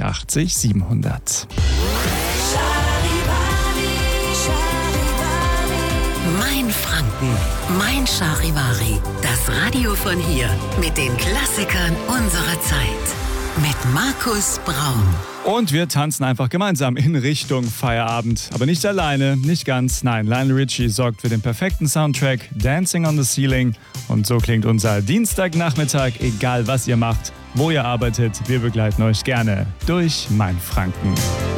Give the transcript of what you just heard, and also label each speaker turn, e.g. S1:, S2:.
S1: 80 700.
S2: Mein Franken, mein Charivari. Das Radio von hier mit den Klassikern unserer Zeit. Mit Markus Braun.
S1: Und wir tanzen einfach gemeinsam in Richtung Feierabend. Aber nicht alleine, nicht ganz. Nein, Lionel Richie sorgt für den perfekten Soundtrack Dancing on the Ceiling. Und so klingt unser Dienstagnachmittag, egal was ihr macht, wo ihr arbeitet. Wir begleiten euch gerne durch Mein Franken.